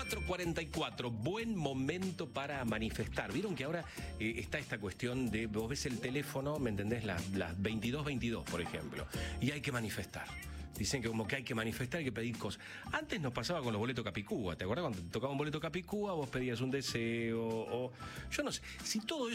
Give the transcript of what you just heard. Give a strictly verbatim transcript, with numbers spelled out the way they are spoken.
veinticuatro cuarenta y cuatro, buen momento para manifestar. Vieron que ahora eh, está esta cuestión de, vos ves el teléfono, ¿me entendés? Las, las veintidós veintidós, por ejemplo, y hay que manifestar. Dicen que como que hay que manifestar, hay que pedir cosas. Antes nos pasaba con los boletos Capicúa, ¿te acuerdas? Cuando te tocaba un boleto Capicúa, vos pedías un deseo, o yo no sé, si todo eso